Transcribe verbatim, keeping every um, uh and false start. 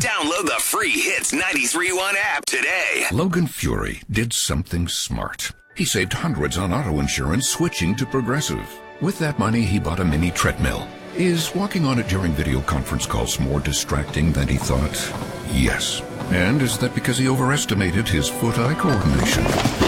Download the free Hits ninety-three point one app today. Logan Fury did something smart. He saved hundreds on auto insurance switching to Progressive. With that money, he bought a mini treadmill. Is walking on it during video conference calls more distracting than he thought? Yes. And is that because he overestimated his foot-eye coordination?